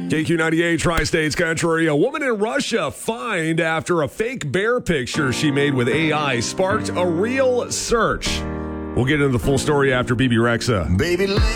KQ98 Tri-States Country. A woman in Russia fined after a fake bear picture she made with AI sparked a real search. We'll get into the full story after BB Rexa. Baby,